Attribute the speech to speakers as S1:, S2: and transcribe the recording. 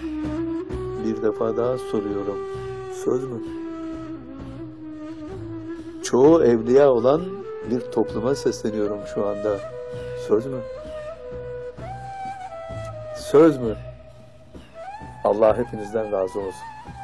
S1: Bir defa daha soruyorum. Söz mü? Çoğu evliya olan bir topluma sesleniyorum şu anda. Söz mü? Söz mü? Allah hepinizden razı olsun.